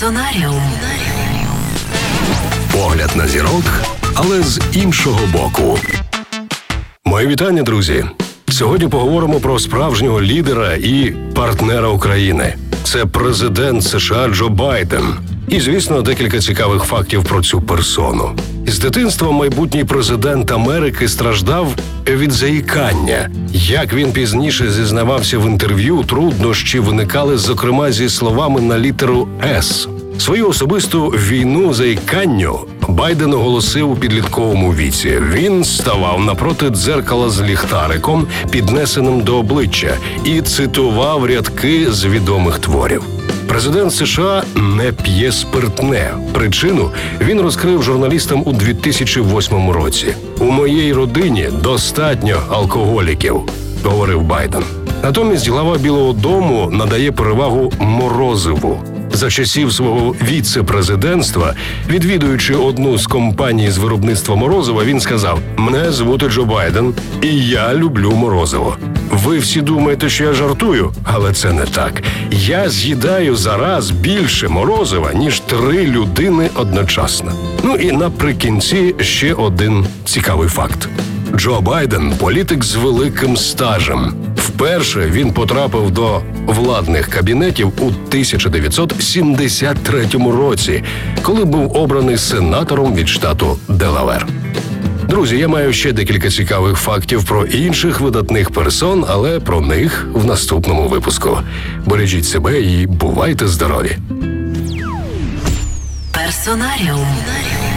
Персонаріум. Погляд на зірок, але з іншого боку. Мої вітання, друзі! Сьогодні поговоримо про справжнього лідера і партнера України. Це президент США Джо Байден. І, звісно, декілька цікавих фактів про цю персону. З дитинства майбутній президент Америки страждав від заїкання. Як він пізніше зізнавався в інтерв'ю, труднощі виникали, зокрема, зі словами на літеру «С». Свою особисту війну заїканню Байден оголосив у підлітковому віці. Він ставав напроти дзеркала з ліхтариком, піднесеним до обличчя, і цитував рядки з відомих творів. Президент США не п'є спиртне. Причину він розкрив журналістам у 2008 році. «У моїй родині достатньо алкоголіків», – говорив Байден. Натомість глава Білого дому надає перевагу морозиву. За часів свого віце-президентства, відвідуючи одну з компаній з виробництва морозива, він сказав: «Мене звути Джо Байден, і я люблю морозиво. Ви всі думаєте, що я жартую, але це не так. Я з'їдаю за раз більше морозива, ніж 3 людини одночасно». Ну і наприкінці ще один цікавий факт. Джо Байден – політик з великим стажем. Вперше він потрапив до владних кабінетів у 1973 році, коли був обраний сенатором від штату Делавер. Друзі, я маю ще декілька цікавих фактів про інших видатних персон, але про них в наступному випуску. Бережіть себе і бувайте здорові! Персонаріум.